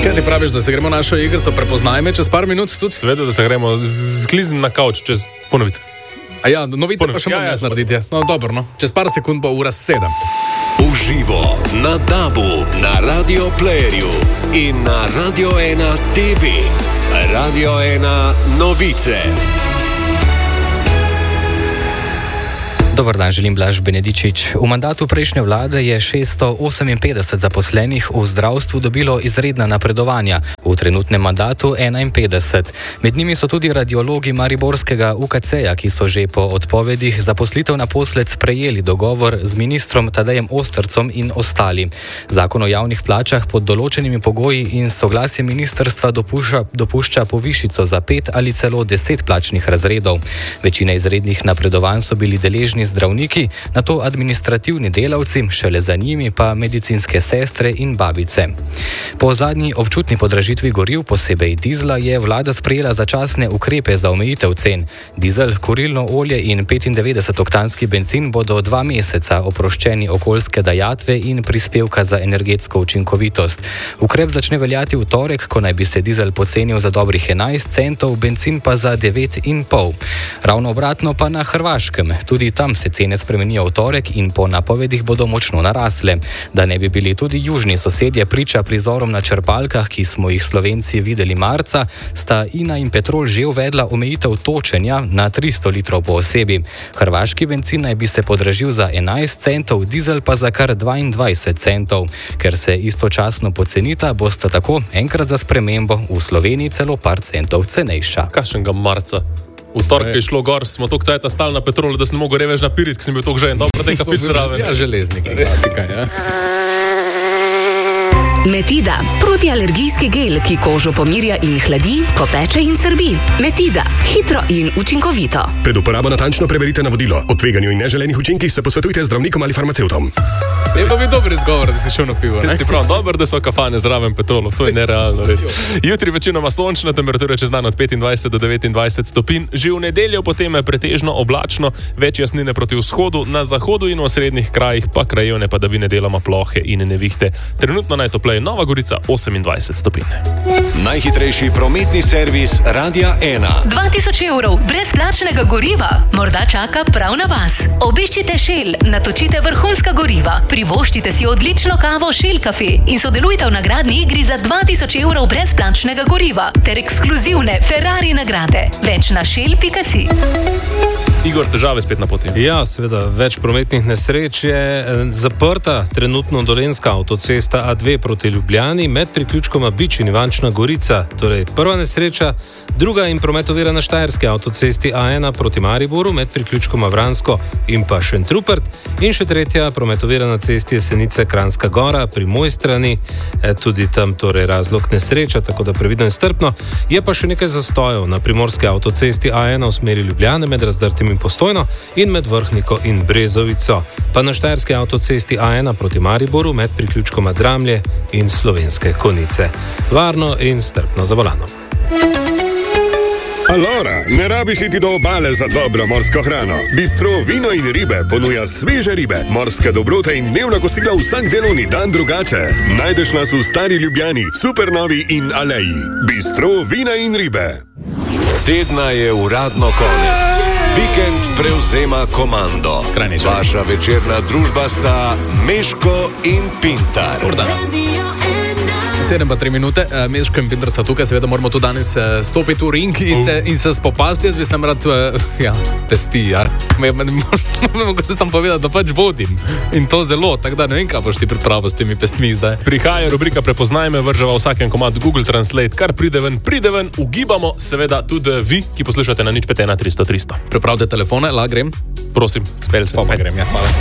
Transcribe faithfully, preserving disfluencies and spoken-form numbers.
Kaj ti praviš, da se gremo našo igrico prepoznajme čez par minut tudi? Seveda, da se gremo zklizn na kavč čez ponovice. A ja, novice Ponovic. pa še Ja, moram ja, jaz narediti. No, dobro, no. Čez par sekund pa ura sedem. Uživo na Dabu, na Radio Playerju in na Radio ena T V. Radio ena novice. Dobar dan, želim Blaž Benedičič. V mandatu prejšnje vlade je šeststo oseminpetdeset zaposlenih v zdravstvu dobilo izredna napredovanja, v trenutnem mandatu enainpetdeset. Med njimi so tudi radiologi mariborskega U K C-ja, ki so že po odpovedih zaposlitev naposled sprejeli dogovor z ministrom Tadejem Ostercem in ostali. Zakon o javnih plačah pod določenimi pogoji in soglasjem ministrstva dopušča, dopušča povišico za pet ali celo deset plačnih razredov. Večina izrednih napredovanj so bili deležni zdravniki, nato administrativni delavci, šele za njimi pa medicinske sestre in babice. Po zadnji občutni podražitvi goriv, posebej dizla, je vlada sprejela začasne ukrepe za omejitev cen. Dizel, kurilno olje in petindevetdesetoktanski bencin bodo dva meseca oproščeni okoljske dajatve in prispevka za energetsko učinkovitost. Ukrep začne veljati v torek, ko naj bi se dizel pocenil za dobrih enajst centov, bencin pa za devet in pol. Ravno obratno pa na Hrvaškem. Tudi tam se cene spremenijo v torek in po napovedih bodo močno narasle. Da ne bi bili tudi južni sosedje priča prizorom na črpalkah, ki smo jih Slovenci videli marca, sta Ina in Petrol že uvedla omejitev točenja na tristo litrov po osebi. Hrvaški bencin naj bi se podražil za enajst centov, dizel pa za kar dvaindvajset centov. Ker se istočasno pocenita, bosta tako enkrat za spremembo v Sloveniji celo par centov cenejša. Kakšnega marca? V torek je šlo gor, smo toliko cajta stali na Petrolu, da sem mogel revež napirit, ker sem bil toliko žen. Dobro, da je kafič zraven. Ja, železnik, klasika, ja. Metida, protialergijski gel, ki kožo pomirja in hladi, ko peče in srbi. Metida, hitro in učinkovito. Pred uporabo natančno preverite navodilo. O tveganju in neželenih učinkih se posvetujte z zdravnikom ali farmacevtom. Je pa bi dober izgovor, da si šel na pivo, ne? Ti prav, dobro, da so kafane zraven Petrolu, to je nerealno, res. Jutri večinoma sončna, temperatura čez dan od petindvajset do devetindvajset stopinj. Že v nedeljo potem je pretežno oblačno, več jasnine proti vzhodu, na zahodu in v osrednjih krajih pa krajevne padavine, deloma plohe in nevihte. Trenutno najtopleje Nova Gorica osemindvajset stopinj. Najhitrejši prometni servis Radia ena. dva tisoč evrov brezplačnega goriva morda čaka prav na vas. Obiščite Shell, natočite vrhunska goriva, privoščite si odlično kavo Shell Cafe in sodelujte v nagradni igri za dva tisoč evrov brezplačnega goriva ter ekskluzivne Ferrari nagrade. Več na shell pika si. Igor, težave spet na poti. Ja, seveda, več prometnih nesreč je zaprta trenutno dolenjska avtocesta A dve proti Ljubljani med priključkoma Bič in Ivančna Gorica. Torej, prva nesreča, druga in promet ovira na štajerski avtocesti A ena proti Mariboru med priključkoma Vransko in pa Šentrupert. In še tretja, promet ovira na cesti Jesenice Kranjska Gora pri Mojstrani. E, tudi tam torej razlog nesreča, tako da previdno in strpno. Je pa še nekaj zastojev na primorski avtocesti A ena v smeri Ljubljane med Razdrtim in Postojno in med Vrhniko in Brezovico. Pa na štajerski avtocesti A ena proti Mariboru med priključkoma Dramlje in Slovenske Konjice. Varno in strpno za volanom. Alora, ne rabiš iti do obale za dobro morsko hrano. Bistro Vino in ribe ponuja sveže ribe, morske dobrote in dnevna kosila vsak delovni dan drugače. Najdeš nas v Stari Ljubljani, Supernovi in Aleji. Bistro Vina in ribe. Tedna je uradno konec. Vikend prevzema komando. Vaša večerna družba sta Meško in Pintar. sedem pa tri minute, uh, Meško in Pintar so tukaj, seveda moramo tu danes uh, stopiti v ring in se, in se spopasti. Jaz bi sem rad, uh, ja, pesti, ja. Ne mogo sem povedati, da pač vodim. In to zelo, tako da ne vem, kaj boš ti pripravil s temi pestmi zdaj. Prihaja rubrika Prepoznaj me, vrževa vsakem komadu Google Translate, kar pride ven, pride ven, ugibamo, seveda tudi vi, ki poslušate na nič pet ena tristo tristo. Pripravite telefone, la grem. Prosim, spelj se. Pa, pa grem, ja, hvala.